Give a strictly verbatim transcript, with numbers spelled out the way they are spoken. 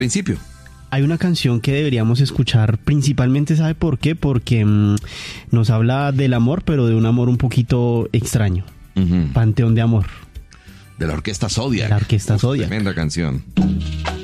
principio. Hay una canción que deberíamos escuchar principalmente, ¿sabe por qué? Porque mmm, nos habla del amor, pero de un amor un poquito extraño. Uh-huh. Panteón de Amor. De la Orquesta Zodiac. La Orquesta Zodiac. Tremenda canción.